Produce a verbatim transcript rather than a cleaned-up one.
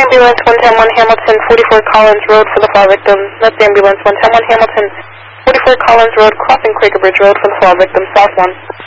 ambulance one ten one Hamilton, forty-four Collins Road for the fall victim. That's ambulance one ten one Hamilton, forty-four Collins Road, crossing Quaker Bridge Road for the fall victim, south one.